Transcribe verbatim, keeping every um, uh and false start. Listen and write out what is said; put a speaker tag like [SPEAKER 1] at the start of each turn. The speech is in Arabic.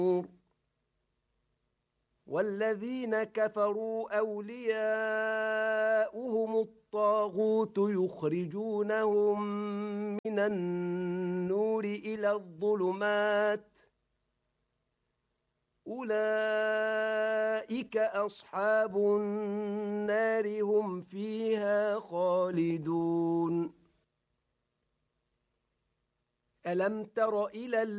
[SPEAKER 1] والذين كفروا أولياؤهم الطاغوت يخرجونهم من النور إلى الظلمات أولئك أصحاب النار هم فيها خالدون. ألم تر إلى